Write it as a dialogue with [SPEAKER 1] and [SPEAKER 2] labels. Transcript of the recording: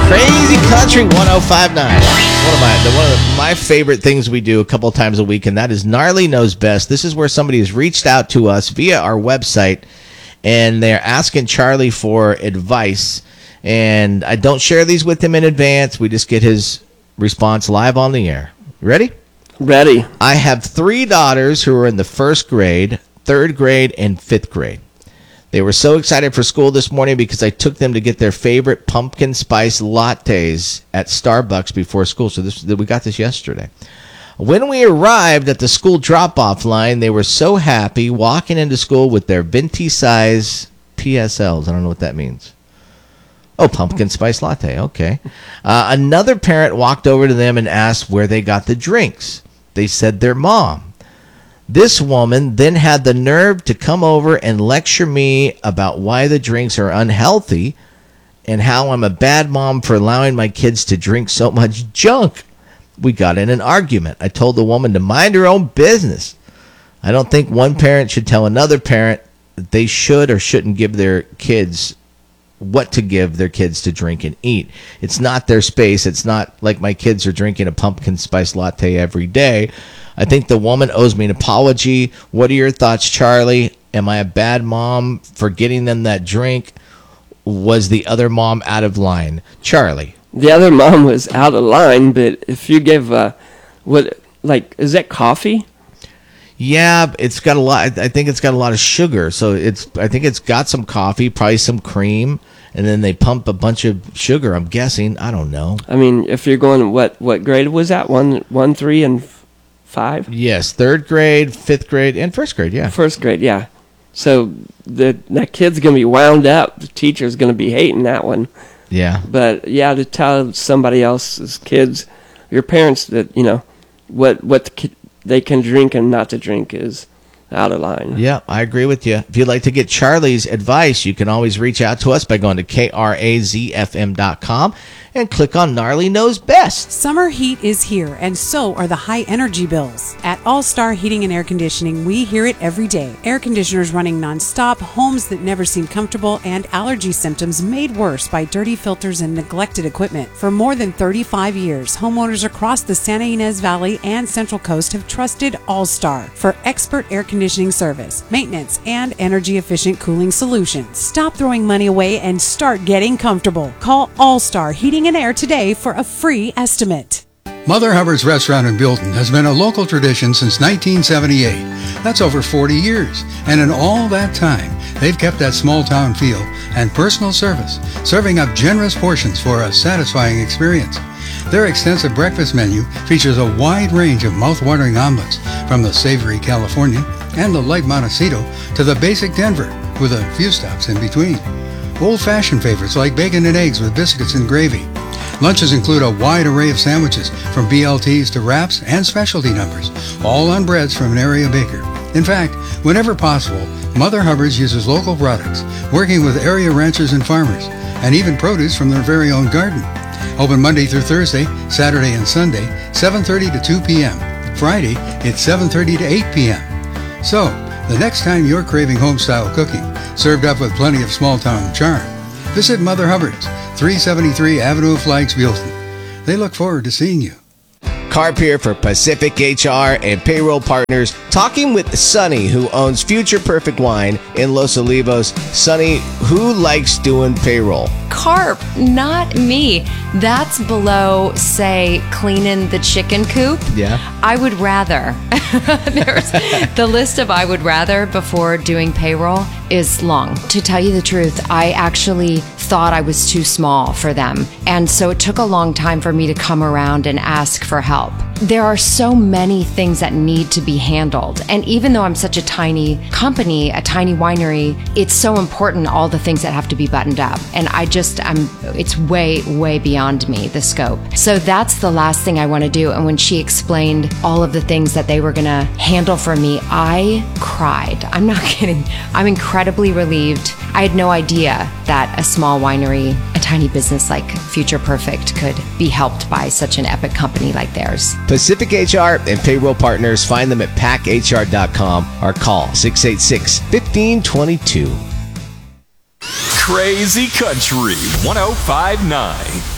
[SPEAKER 1] Crazy Country 1059. One of my favorite things we do a couple times a week, and that is Gnarly Knows Best. This is where somebody has reached out to us via our website, and they're asking Charlie for advice. And I don't share these with him in advance. We just get his response live on the air. Ready?
[SPEAKER 2] Ready.
[SPEAKER 1] I have 3 daughters who are in the 1st grade, 3rd grade, and 5th grade. They were so excited for school this morning because I took them to get their favorite pumpkin spice lattes at Starbucks before school. So we got this yesterday. When we arrived at the school drop-off line, they were so happy walking into school with their venti size PSLs. I don't know what that means. Oh, pumpkin spice latte. Okay. Another parent walked over to them and asked where they got the drinks. They said their mom. This woman then had the nerve to come over and lecture me about why the drinks are unhealthy and how I'm a bad mom for allowing my kids to drink so much junk. We got in an argument. I told the woman to mind her own business. I don't think one parent should tell another parent that they should or shouldn't give their kids what to give their kids to drink and eat. It's not their space. It's not like my kids are drinking a pumpkin spice latte every day. I think the woman owes me an apology. What are your thoughts, Charlie? Am I a bad mom for getting them that drink? Was the other mom out of line? Charlie.
[SPEAKER 2] The other mom was out of line, but if you give is that coffee?
[SPEAKER 1] Yeah, it's got a lot. I think it's got a lot of sugar. So I think it's got some coffee, probably some cream, and then they pump a bunch of sugar. I'm guessing. I don't know.
[SPEAKER 2] I mean, if you're going, what grade was that? 1, 3, and 5?
[SPEAKER 1] Yes, 3rd grade, 5th grade, and 1st grade. Yeah,
[SPEAKER 2] 1st grade. Yeah. So that kid's gonna be wound up. The teacher's gonna be hating that one.
[SPEAKER 1] Yeah.
[SPEAKER 2] But yeah, to tell somebody else's kids, your parents, that what they can drink and not to drink is out of line.
[SPEAKER 1] Yeah, I agree with you. If you'd like to get Charlie's advice, you can always reach out to us by going to KRAZFM.com and click on Gnarly Knows Best.
[SPEAKER 3] Summer heat is here, and so are the high energy bills. At All Star Heating and Air Conditioning, we hear it every day. Air conditioners running nonstop, homes that never seem comfortable, and allergy symptoms made worse by dirty filters and neglected equipment. For more than 35 years, homeowners across the Santa Ynez Valley and Central Coast have trusted All Star for expert air conditioning service, maintenance, and energy-efficient cooling solutions. Stop throwing money away and start getting comfortable. Call All Star Heating and Air today for a free estimate.
[SPEAKER 4] Mother Hubbard's Restaurant in Buellton has been a local tradition since 1978. That's over 40 years. And in all that time, they've kept that small-town feel and personal service, serving up generous portions for a satisfying experience. Their extensive breakfast menu features a wide range of mouth-watering omelets, from the savory Californian and the light Montecito to the basic Denver, with a few stops in between. Old-fashioned favorites like bacon and eggs with biscuits and gravy. Lunches include a wide array of sandwiches, from BLTs to wraps and specialty numbers, all on breads from an area baker. In fact, whenever possible, Mother Hubbard's uses local products, working with area ranchers and farmers, and even produce from their very own garden. Open Monday through Thursday, Saturday and Sunday, 7:30 to 2 p.m. Friday, it's 7:30 to 8 p.m. So, the next time you're craving home-style cooking, served up with plenty of small-town charm, visit Mother Hubbard's, 373 Avenue of Flags, Buellton. They look forward to seeing you.
[SPEAKER 1] Carp here for Pacific HR and Payroll Partners, talking with Sonny, who owns Future Perfect Wine in Los Olivos. Sonny, who likes doing payroll?
[SPEAKER 5] Carp, not me. That's below, say, cleaning the chicken coop.
[SPEAKER 1] Yeah.
[SPEAKER 5] I would rather. The list of I would rather before doing payroll is long. To tell you the truth, I actually thought I was too small for them. And so it took a long time for me to come around and ask for help. There are so many things that need to be handled. And even though I'm such a tiny company, a tiny winery, it's so important, all the things that have to be buttoned up. And it's way, way beyond me, the scope. So that's the last thing I want to do. And when she explained all of the things that they were going to handle for me, I cried. I'm not kidding. I'm incredibly relieved. I had no idea that a small winery, a tiny business like Future Perfect, could be helped by such an epic company like theirs.
[SPEAKER 1] Pacific HR and Payroll Partners. Find them at packhr.com or call 686-1522.
[SPEAKER 6] Crazy Country 1059.